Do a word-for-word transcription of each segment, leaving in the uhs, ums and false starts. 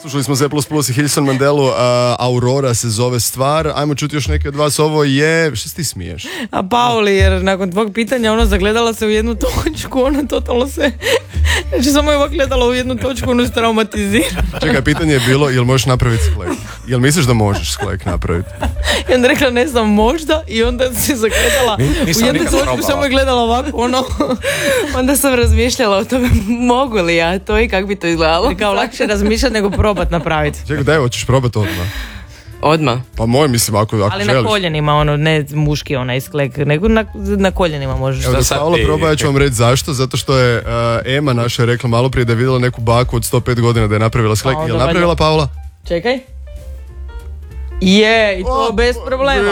Slušali smo Z plus plus i Hilson Mandelu, uh, Aurora se zove stvar. Ajmo čuti još neke od vas. Ovo je... Što ti smiješ? A Pauli, jer nakon tvog pitanja ono zagledala se u jednu točku, ono totalno se... Znači samo je ovak gledala u jednu točku, ono se traumatizira. Čekaj, pitanje je bilo, jel možeš napraviti sklek? Jel misliš da možeš sklek napraviti? I onda rekla, ne znam, možda, i onda se zagledala u jednu točku, samo je gledala ovako, ono... Onda sam razmišljala o tome, mogu li ja to i kako bi to izgledalo. Kao lakše razmišljati nego probat napraviti. Čekaj, daj, hoćeš probati odmah. Odmah? Pa moj, mislim, ako, ako ali želiš. Ali na koljenima, ono, ne muški onaj sklek, nego na, na koljenima možeš. Evo da Paola proba, ja ću vam reći zašto. Zato što je uh, Ema naša je rekla malo prije da je vidjela neku baku od sto pet godina da je napravila sklek. Je li napravila Paola? Čekaj. Je, i to oh, bez problema.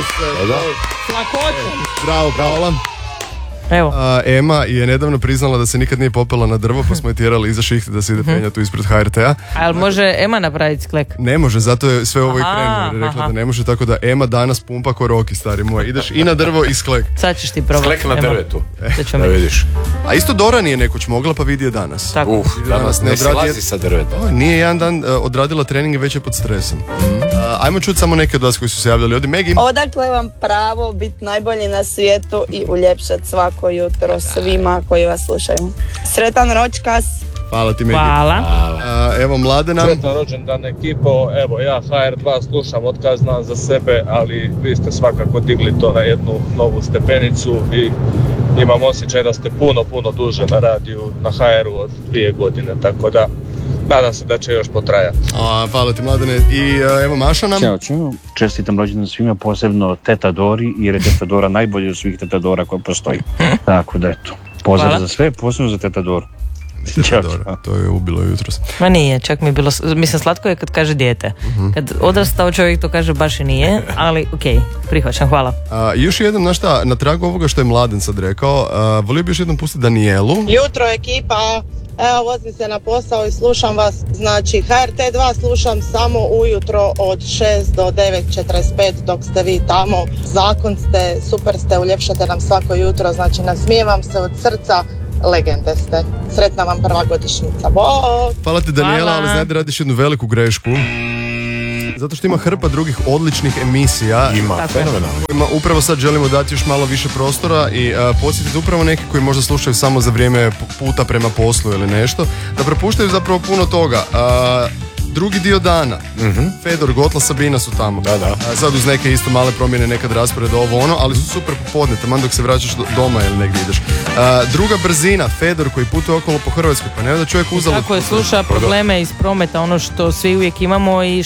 Lakoće. Bravo, Paola. Evo. A, Ema je nedavno priznala da se nikad nije popela na drvo, pa smo je tjerali iza šihte da se ide penjati ispred H R T-a. A jel može Ema napraviti sklek? Ne može, zato je sve ovo i krenulo. Jer je rekla aha. da ne može, tako da Ema danas pumpa ko Roki, stari moj. Ideš i na drvo i sklek. Sad ćeš ti probati. Sklek na drvetu, da, da vidiš. A isto Dora nije nekoć mogla, pa vidi je danas. Tako. Uf, danas ne, ne silazi sa drveta. O, nije jedan dan uh, odradila trening i već je pod stresom. Mm. Uh, ajmo čuti samo neke od vas koji su se javljali. Odi Megi. Odakle vam pravo biti najbolji na svijetu i uljepšati svako jutro svima koji vas slušaju. Sretan ročkas. Hvala ti, Megi. Hvala. Uh, evo Mladena. Sretan rođendan ekipo. Evo ja H R dva slušam od kad znam za sebe, ali vi ste svakako digli to na jednu novu stepenicu i imam osjećaj da ste puno, puno duže na radiju na H R-u od dvije godine, tako da nadam se da će još potrajati. A, hvala ti, Mladene. I uh, evo Maša nam. Ćao, čao. Čestitam rođendan svima, posebno Teta Dori, jer je Teta Dora najbolji od svih Teta Dora koja postoji. Tako da eto, pozdrav hvala za sve, posebno za Teta Doru. Ćao, čao. To je ubilo jutros. Ma nije, čak mi je bilo, mislim slatko je kad kaže dijete. Uh-huh. Kad odrastao čovjek to kaže baš i nije, ali okej, okay, prihvaćam, hvala. A, još jednom, znaš šta, na tragu ovoga što je Mladen sad rekao, a, volio bi još jednom pustiti Danijelu. Jutro ekipa, evo vozim se na posao i slušam vas, znači H R T dva slušam samo ujutro od šest do devet četrdeset pet dok ste vi tamo. Zakon ste, super ste, uljepšate nam svako jutro, znači nasmijevam se od srca. Legende ste. Sretna vam prva godišnjica. Bog! Hvala ti Danijela, ali znaj da radiš jednu veliku grešku. Zato što ima hrpa drugih odličnih emisija. Ima, fenomenalno. Upravo sad želimo dati još malo više prostora i uh, podsjetiti upravo neki koji možda slušaju samo za vrijeme puta prema poslu ili nešto, da propuštaju zapravo puno toga. Uh, Drugi dio dana, mm-hmm. Fedor, Gotla, Sabina su tamo. Da, da. A sad uz neke isto male promjene, nekad raspored ovo ono, ali su super popodne, taman dok se vraćaš doma ili negdje ideš. A, druga brzina, Fedor koji putuje okolo po Hrvatskoj, pa ne da čovjek uzalud. Tako je, sluša probleme iz prometa, ono što svi uvijek imamo i